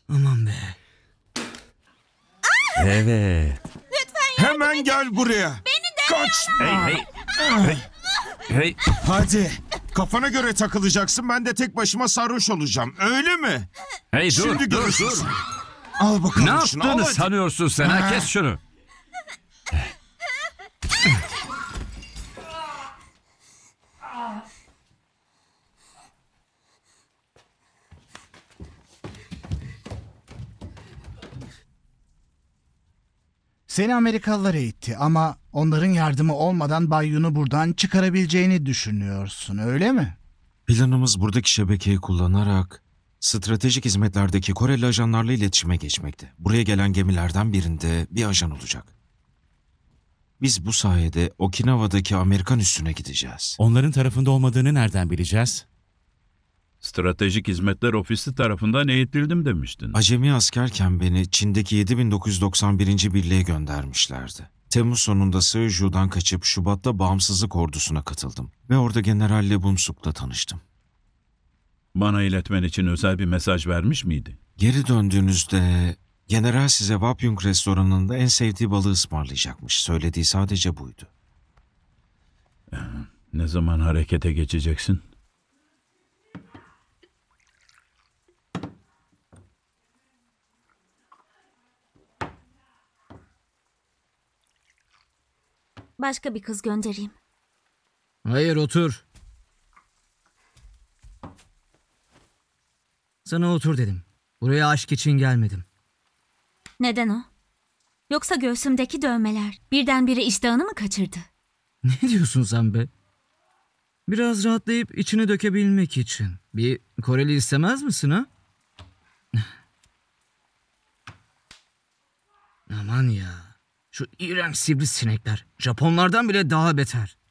Aman be. Evet. Hemen gel buraya. Kaç. Hey. Hey. Hadi. Kafana göre takılacaksın. Ben de tek başıma sarhoş olacağım. Öyle mi? Hey dur, Şimdi dur. görüşürüz. Al bakalım Ne şunu. Al yaptığını hadi. sanıyorsun sen ha? Kes şunu. Seni Amerikalılar eğitti ama onların yardımı olmadan Bay Yun'u buradan çıkarabileceğini düşünüyorsun, öyle mi? Planımız buradaki şebekeyi kullanarak stratejik hizmetlerdeki Koreli ajanlarla iletişime geçmekte. Buraya gelen gemilerden birinde bir ajan olacak. Biz bu sayede Okinawa'daki Amerikan üssüne gideceğiz. Onların tarafında olmadığını nereden bileceğiz? Stratejik Hizmetler Ofisi tarafından eğitildim demiştin. Acemi askerken beni Çin'deki 7991. Birliğe göndermişlerdi. Temmuz sonunda Seoju'dan kaçıp Şubat'ta Bağımsızlık Ordusu'na katıldım. Ve orada General Lee Bum-suk'la tanıştım. Bana iletmen için özel bir mesaj vermiş miydi? Geri döndüğünüzde General size Wapyung restoranında en sevdiği balığı ısmarlayacakmış. Söylediği sadece buydu. Ne zaman harekete geçeceksin? Başka bir kız göndereyim. Hayır, otur. Sana otur dedim. Buraya aşk için gelmedim. Neden o? Yoksa göğsümdeki dövmeler birdenbire iştahını mı kaçırdı? Ne diyorsun sen be? Biraz rahatlayıp içine dökebilmek için. Bir Koreli istemez misin ha? Aman ya. Şu iğrenç sivrisinekler. Japonlardan bile daha beter.